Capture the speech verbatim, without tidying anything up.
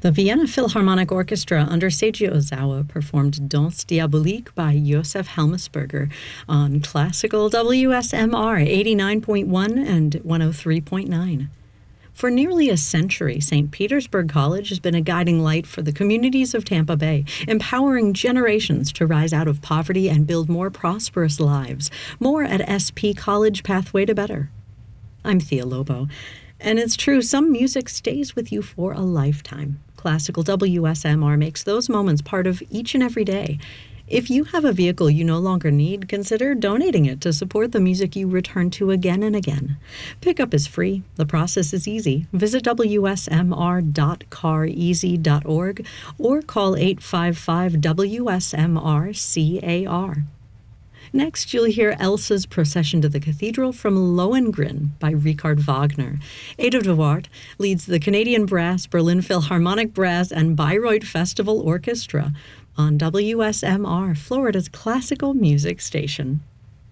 The Vienna Philharmonic Orchestra under Seiji Ozawa performed Danse Diabolique by Josef Helmsberger on classical W S M R eighty-nine point one and one oh three point nine. For nearly a century, Saint Petersburg College has been a guiding light for the communities of Tampa Bay, empowering generations to rise out of poverty and build more prosperous lives. More at S P College Pathway to Better. I'm Thea Lobo, and it's true, some music stays with you for a lifetime. Classical W S M R makes those moments part of each and every day. If you have a vehicle you no longer need, consider donating it to support the music you return to again and again. Pickup is free. The process is easy. Visit w s m r dot car easy dot org or call eight five five W S M R C A R. Next, you'll hear Elsa's Procession to the Cathedral from Lohengrin by Richard Wagner. Ada de Waart leads the Canadian Brass, Berlin Philharmonic Brass, and Bayreuth Festival Orchestra on W S M R, Florida's classical music station.